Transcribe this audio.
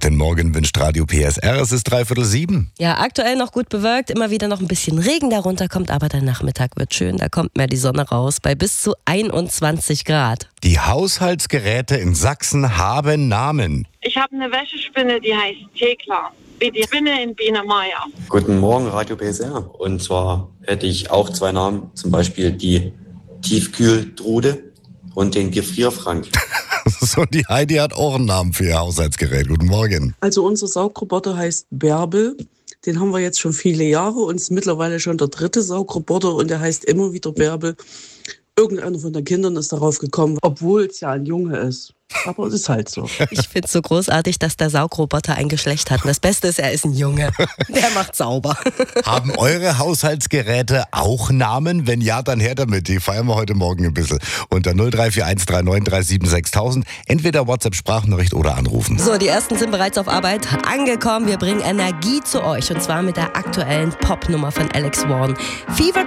Guten Morgen wünscht Radio PSR, es ist 6:45. Ja, aktuell noch gut bewölkt, immer wieder noch ein bisschen Regen darunter kommt, aber der Nachmittag wird schön, da kommt mehr die Sonne raus, bei bis zu 21 Grad. Die Haushaltsgeräte in Sachsen haben Namen. Ich habe eine Wäschespinne, die heißt Thekla, wie die Spinne in Biene Meier. Guten Morgen, Radio PSR. Und zwar hätte ich auch 2 Namen, zum Beispiel die Tiefkühltrude und den Gefrierfrank. So, die Heidi hat auch einen Namen für ihr Haushaltsgerät. Guten Morgen. Also unser Saugroboter heißt Bärbel. Den haben wir jetzt schon viele Jahre und ist mittlerweile schon der 3. Saugroboter und der heißt immer wieder Bärbel. Irgendeiner von den Kindern ist darauf gekommen, obwohl es ja ein Junge ist. Aber es ist halt so. Ich finde es so großartig, dass der Saugroboter ein Geschlecht hat. Und das Beste ist, er ist ein Junge. Der macht sauber. Haben eure Haushaltsgeräte auch Namen? Wenn ja, dann her damit. Die feiern wir heute Morgen ein bisschen. Unter 0341 39 37 6000. Entweder WhatsApp-Sprachnachricht oder anrufen. So, die ersten sind bereits auf Arbeit angekommen. Wir bringen Energie zu euch. Und zwar mit der aktuellen Popnummer von Alex Warren. Fever